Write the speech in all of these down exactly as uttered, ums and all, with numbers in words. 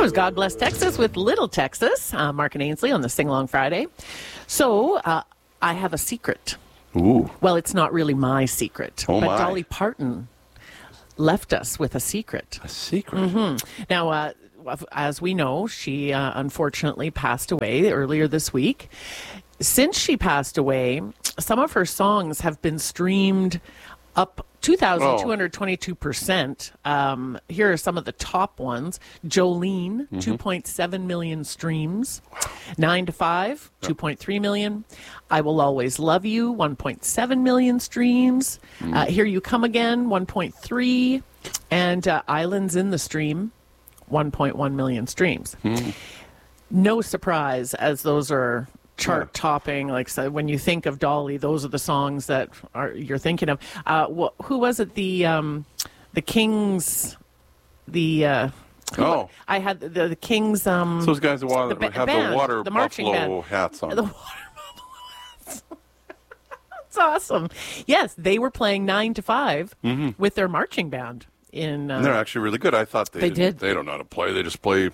was God Bless Texas with Little Texas. Uh, Mark and Ainsley on the Sing Along Friday. So uh, I have a secret. Ooh. Well, it's not really my secret. Oh, but my. Dolly Parton left us with a secret. A secret? Mm-hmm. Now, uh, as we know, she uh, unfortunately passed away earlier this week. Since she passed away, some of her songs have been streamed up two thousand two hundred twenty-two percent. Um, here are some of the top ones. Jolene, mm-hmm. two point seven million streams. nine to five, two point three million. I Will Always Love You, one point seven million streams. Mm. Uh, Here You Come Again, one point three. And uh, Islands in the Stream, one point one million streams. Mm. No surprise, as those are chart topping. Like, so when you think of Dolly, those are the songs that are you're thinking of. Uh, wh- who was it? The um, the Kings. The uh, oh, I had the, the Kings. Um, so those guys who want, the, have band, the water the buffalo band. hats on. The water buffalo hats. That's awesome. Yes, they were playing nine to five mm-hmm. with their marching band. In uh, and they're actually really good. I thought they they did. They don't know how to play. They just play.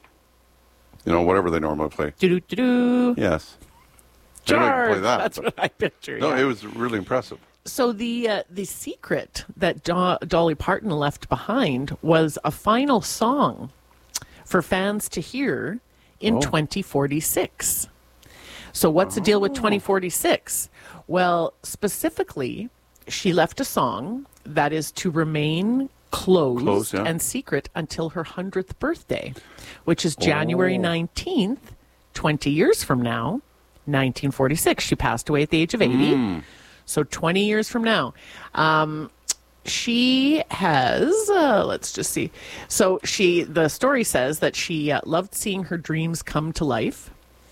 You know, whatever they normally play. Do do do do. Yes. Charge. Play that, That's but, what I picture. No, yeah. it was really impressive. So the uh, the secret that Do- Dolly Parton left behind was a final song for fans to hear in oh. twenty forty-six. So what's the deal with twenty forty-six? Well, specifically, she left a song that is to remain closed, Close, yeah. and secret until her hundredth birthday, which is January nineteenth, twenty years from now, nineteen forty-six. She passed away at the age of eighty. Mm. So twenty years from now. Um, she has, uh, let's just see. So she, the story says that she uh, loved seeing her dreams come to life.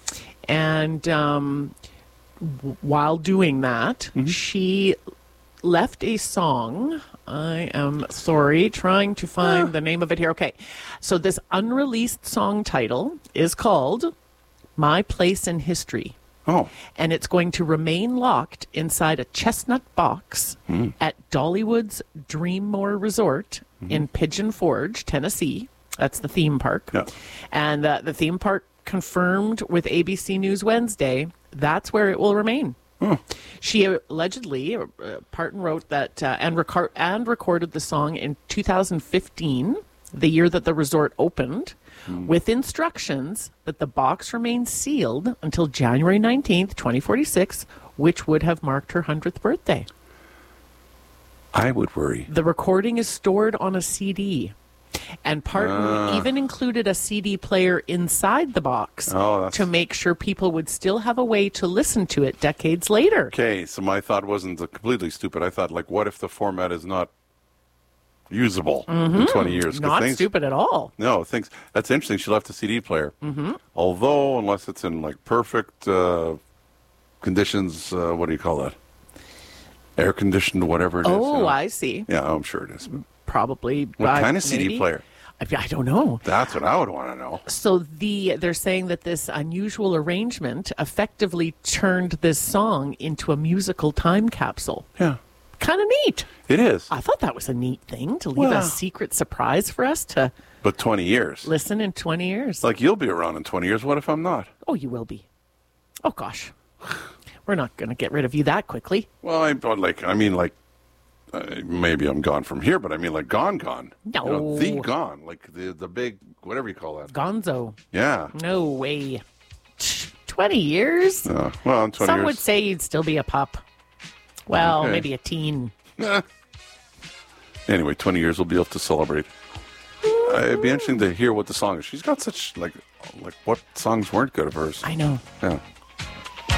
And um, w- while doing that, mm-hmm. she left a song. I am sorry, trying to find the name of it here. Okay. So this unreleased song title is called My Place in History. Oh. And it's going to remain locked inside a chestnut box mm. at Dollywood's Dreammore Resort mm-hmm. in Pigeon Forge, Tennessee. That's the theme park. Yeah. And uh, the theme park confirmed with A B C News Wednesday that's where it will remain. Oh. She allegedly, uh, Parton wrote that uh, and, record- and recorded the song in two thousand fifteen, the year that the resort opened, mm. with instructions that the box remains sealed until January nineteenth, twenty forty-six, which would have marked her hundredth birthday. I would worry. The recording is stored on a C D. And Parton uh, even included a C D player inside the box oh, to make sure people would still have a way to listen to it decades later. Okay, so my thought wasn't completely stupid. I thought, like, what if the format is not usable mm-hmm. in twenty years? Not things, stupid at all. No, things. That's interesting. She left a C D player. Mm-hmm. Although, unless it's in, like, perfect uh, conditions, uh, what do you call that? Air-conditioned, whatever it oh, is. Oh, you know? I see. Yeah, I'm sure it is. Probably. What uh, kind of C D maybe? player? I, I don't know. That's what I would want to know. So the they're saying that this unusual arrangement effectively turned this song into a musical time capsule. Yeah. Kind of neat. It is. I thought that was a neat thing to leave well, a secret surprise for us to But twenty years. Listen in twenty years. Like, you'll be around in twenty years. What if I'm not? Oh, you will be. Oh, gosh. We're not going to get rid of you that quickly. Well, I like. I mean, like, uh, maybe I'm gone from here, but I mean, like, gone, gone. No. You know, the gone, like the the big, whatever you call that. Gonzo. Yeah. No way. Twenty years. Uh, well, in twenty Some years. would say you'd still be a pup. Well, okay. maybe a teen. Eh. Anyway, twenty years we'll be able to celebrate. Uh, it'd be interesting to hear what the song is. She's got such like, like what songs weren't good of hers? I know. Yeah.